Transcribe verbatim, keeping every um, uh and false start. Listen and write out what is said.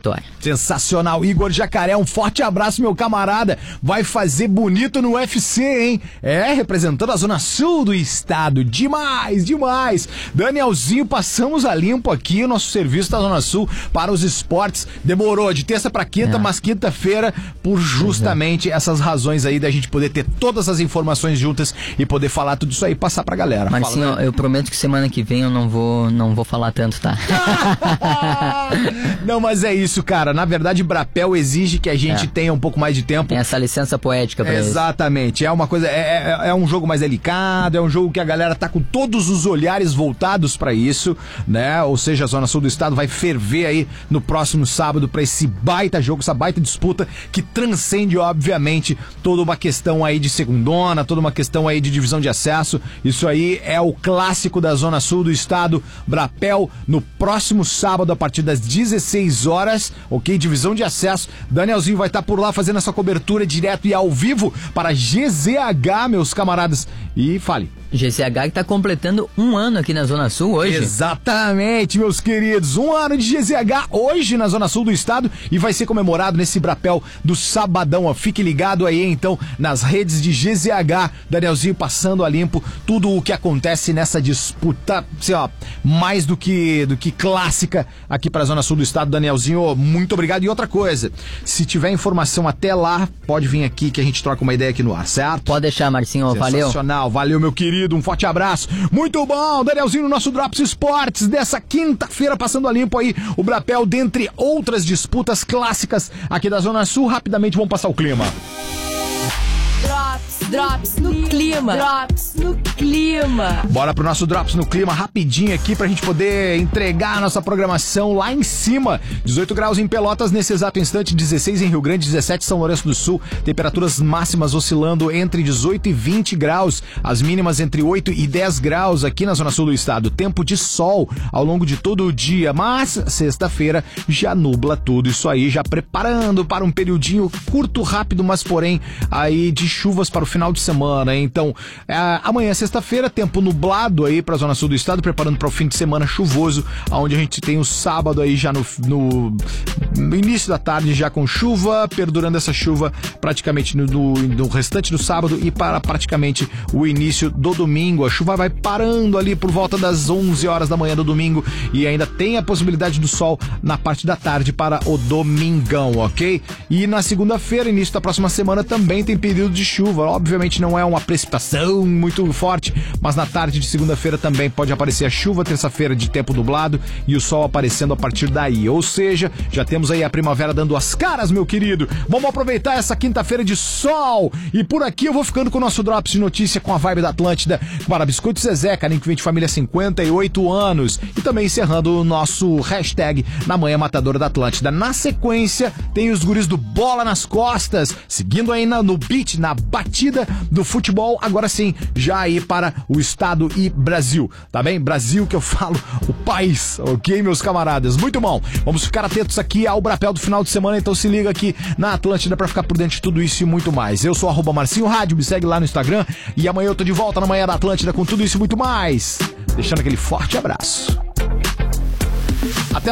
vitória. Sensacional. Igor Jacaré, um forte abraço, meu camarada. Vai fazer bonito no U F C, hein? É, representando a zona sul do estado. Demais, demais. Danielzinho, passamos a limpo aqui o nosso serviço da zona sul para os esportes. Demorou de terça para quinta, é. mas quinta-feira, por justamente uhum. essas razões aí da gente poder ter todas as informações juntas e poder falar tudo isso aí e passar pra galera. Marcinho, Fala, né? Eu prometo que semana que vem eu não vou, não vou falar tanto, tá? Não, mas é isso, cara. Na verdade, Brapel exige que a gente é. tenha um pouco mais de tempo. Tem essa licença poética pra Exatamente. Isso. É uma coisa, é, é, é um jogo mais delicado, é um jogo que a galera tá com todos os olhares voltados pra isso, né? Ou seja, a Zona Sul do Estado vai ferver aí no próximo sábado pra esse baita jogo, essa baita disputa que transcende, obviamente, toda uma questão aí de segundona, toda uma questão aí de divisão de acesso. Isso aí é o clássico da Zona Sul do Estado, Brapel, no próximo sábado a partir das dezesseis horas, ok? Divisão de acesso. Danielzinho vai estar por lá fazendo essa cobertura direto e ao vivo para G Z H, meus camaradas. E fale. G Z H que tá completando um ano aqui na Zona Sul hoje. Exatamente, meus queridos. Um ano de G Z H hoje na Zona Sul do Estado e vai ser comemorado nesse Brapel do sabadão. Ó. Fique ligado aí, então, nas redes de G Z H. Danielzinho passando a limpo tudo o que acontece nessa disputa, assim, ó, mais do que, do que clássica aqui pra Zona Sul do Estado. Danielzinho, muito obrigado. E outra coisa, se tiver informação até lá, pode vir aqui que a gente troca uma ideia aqui no ar, certo? Pode deixar, Marcinho. Valeu. Sensacional. Valeu, meu querido. Um forte abraço. Muito bom, Danielzinho, no nosso Drops Esportes dessa quinta-feira, passando a limpo aí o Brapel, dentre outras disputas clássicas aqui da Zona Sul. Rapidamente vamos passar o clima. Drops, Drops no clima. Drops no clima. Bora pro nosso Drops no clima rapidinho aqui pra gente poder entregar a nossa programação lá em cima. dezoito graus em Pelotas nesse exato instante, dezesseis em Rio Grande, dezessete em São Lourenço do Sul. Temperaturas máximas oscilando entre dezoito e vinte graus. As mínimas entre oito e dez graus aqui na Zona Sul do Estado. Tempo de sol ao longo de todo o dia, mas sexta-feira já nubla tudo isso aí, já preparando para um periodinho curto, rápido, mas porém aí de chuvas para o final de semana. Então, é, amanhã, sexta-feira, tempo nublado aí para a Zona Sul do Estado, preparando para o fim de semana chuvoso, onde a gente tem o sábado aí já no, no, no início da tarde, já com chuva, perdurando essa chuva praticamente no, no, no restante do sábado e para praticamente o início do domingo. A chuva vai parando ali por volta das onze horas da manhã do domingo e ainda tem a possibilidade do sol na parte da tarde para o domingão, ok? E na segunda-feira, início da próxima semana, também tem período de chuva. Obviamente não é uma precipitação muito forte, mas na tarde de segunda-feira também pode aparecer a chuva, terça-feira de tempo nublado e o sol aparecendo a partir daí. Ou seja, já temos aí a primavera dando as caras, meu querido. Vamos aproveitar essa quinta-feira de sol. E por aqui eu vou ficando com o nosso Drops de notícia com a vibe da Atlântida para Biscoito Zezé, carinho que vem de família cinquenta e oito anos. E também encerrando o nosso hashtag na Manhã Matadora da Atlântida. Na sequência, tem os guris do Bola nas Costas, seguindo aí na, no beat, na batida do futebol, agora sim, já aí para o estado e Brasil, tá bem? Brasil que eu falo, o país, ok, meus camaradas? Muito bom, vamos ficar atentos aqui ao Brapel do final de semana, então se liga aqui na Atlântida pra ficar por dentro de tudo isso e muito mais. Eu sou arroba Marcinho Rádio, me segue lá no Instagram e amanhã eu tô de volta na Manhã da Atlântida com tudo isso e muito mais, deixando aquele forte abraço. Até